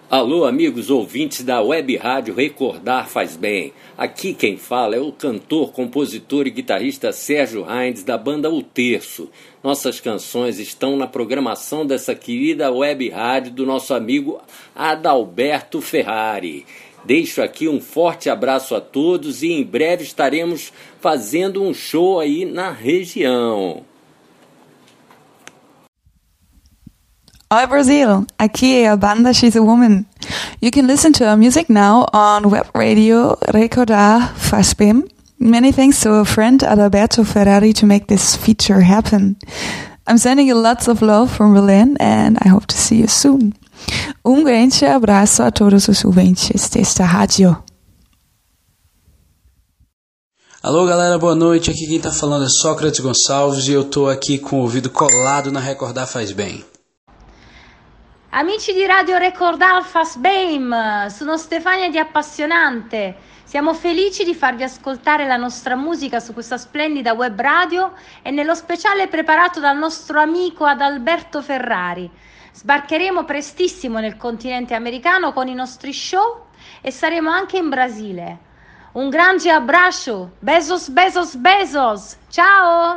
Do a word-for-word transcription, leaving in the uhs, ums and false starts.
Alô, amigos ouvintes da Web Rádio Recordar Faz Bem. Aqui quem fala é o cantor, compositor e guitarrista Sérgio Heinz, da banda O Terço. Nossas canções estão na programação dessa querida Web Rádio do nosso amigo Adalberto Ferrari. Deixo aqui um forte abraço a todos e em breve estaremos fazendo um show aí na região. Oi Brazil, aqui é a banda She's a Woman. You can listen to our music now on web radio Recordar Faz Bem. Many thanks to our friend Adalberto Ferrari to make this feature happen. I'm sending you lots of love from Berlin and I hope to see you soon. Um grande abraço a todos os ouvintes desta rádio. Alô galera, boa noite. Aqui quem tá falando é Sócrates Gonçalves e eu tô aqui com o ouvido colado na Recordar Faz Bem. Amici di Radio Recordar Faz Bem, sono Stefania di Appassionante. Siamo felici di farvi ascoltare la nostra musica su questa splendida web radio e nello speciale preparato dal nostro amico Adalberto Ferrari. Sbarcheremo prestissimo nel continente americano con i nostri show e saremo anche in Brasile. Un grande abbraccio, besos, besos, besos, ciao!